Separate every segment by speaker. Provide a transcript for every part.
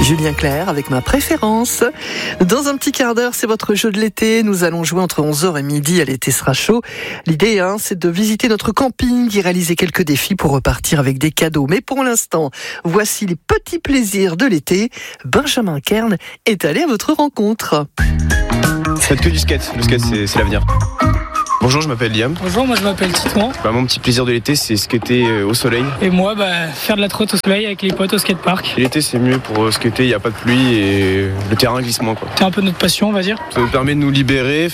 Speaker 1: Julien Clerc avec ma préférence. Dans un petit quart d'heure, c'est votre jeu de l'été. Nous allons jouer entre 11h et midi à l'été sera chaud. L'idée, c'est de visiter notre camping et réaliser quelques défis pour repartir avec des cadeaux. Mais pour l'instant, voici les petits plaisirs de l'été. Benjamin Kern est allé à votre rencontre.
Speaker 2: Faites que du skate. Le skate, c'est l'avenir. Bonjour, je m'appelle Liam.
Speaker 3: Bonjour, moi je m'appelle Titouan.
Speaker 2: Mon petit plaisir de l'été, c'est skater au soleil.
Speaker 3: Et moi, faire de la trotte au soleil avec les potes au skatepark.
Speaker 2: Et l'été, c'est mieux pour skater, il n'y a pas de pluie et le terrain glisse moins.
Speaker 3: C'est un peu notre passion, on va dire.
Speaker 2: Ça nous permet de nous libérer,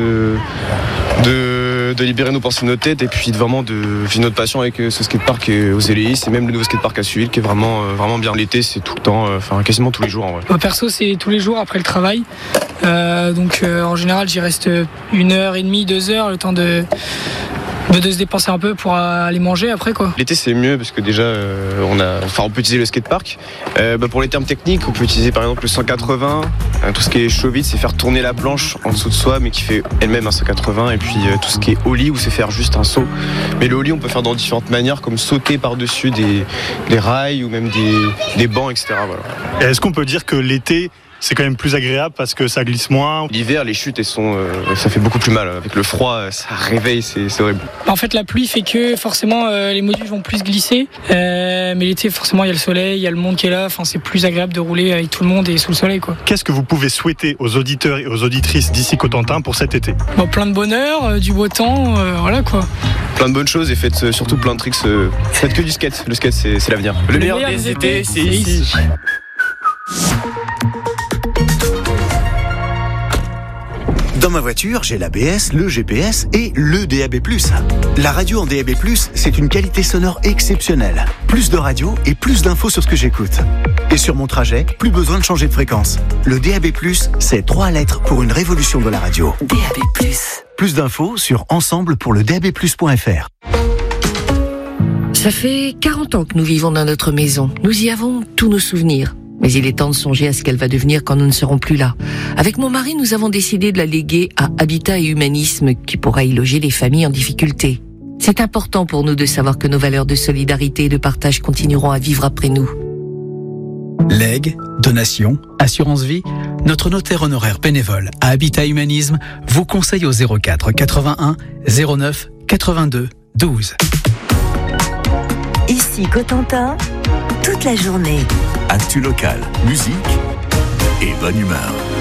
Speaker 2: de libérer nos pensées de nos têtes et puis vraiment de vivre notre passion avec ce skatepark aux Éléis. C'est même le nouveau skatepark à Suiville qui est vraiment bien. L'été, c'est tout le temps, quasiment tous les jours en vrai.
Speaker 3: Perso, c'est tous les jours après le travail. En général, j'y reste 1h30, 2h, le temps de se dépenser un peu pour aller manger après quoi.
Speaker 2: L'été c'est mieux parce que déjà on peut utiliser le skatepark. Pour les termes techniques, on peut utiliser par exemple le 180, tout ce qui est show vite, c'est faire tourner la planche en dessous de soi mais qui fait elle-même un 180, et puis tout ce qui est ollie où c'est faire juste un saut. Mais le ollie on peut faire dans différentes manières comme sauter par-dessus des rails ou même des bancs, etc. Voilà.
Speaker 4: Et est-ce qu'on peut dire que l'été c'est quand même plus agréable parce que ça glisse moins?
Speaker 2: L'hiver, les chutes, ça fait beaucoup plus mal. Avec le froid, ça réveille, c'est horrible.
Speaker 3: En fait, la pluie fait que forcément les modules vont plus glisser. Mais l'été, forcément, il y a le soleil, il y a le monde qui est là. Enfin, c'est plus agréable de rouler avec tout le monde et sous le soleil, quoi.
Speaker 4: Qu'est-ce que vous pouvez souhaiter aux auditeurs et aux auditrices d'ici Cotentin pour cet été?
Speaker 3: Plein de bonheur, du beau temps, voilà quoi.
Speaker 2: Plein de bonnes choses et faites surtout plein de tricks. Faites que du skate. Le skate, c'est l'avenir.
Speaker 3: Le meilleur des étés, c'est ici.
Speaker 5: Dans ma voiture, j'ai l'ABS, le GPS et le DAB+. La radio en DAB+, c'est une qualité sonore exceptionnelle. Plus de radio et plus d'infos sur ce que j'écoute. Et sur mon trajet, plus besoin de changer de fréquence. Le DAB+, c'est 3 lettres pour une révolution de la radio.
Speaker 1: DAB+.
Speaker 5: Plus d'infos sur ensemble-pour-le-DAB+.fr.
Speaker 6: Ça fait 40 ans que nous vivons dans notre maison. Nous y avons tous nos souvenirs. Mais il est temps de songer à ce qu'elle va devenir quand nous ne serons plus là. Avec mon mari, nous avons décidé de la léguer à Habitat et Humanisme, qui pourra y loger les familles en difficulté. C'est important pour nous de savoir que nos valeurs de solidarité et de partage continueront à vivre après nous.
Speaker 7: Legs, donations, assurance vie, notre notaire honoraire bénévole à Habitat Humanisme vous conseille au 04 81 09 82 12.
Speaker 8: Ici Cotentin, toute la journée.
Speaker 5: Actu local, musique et bonne humeur.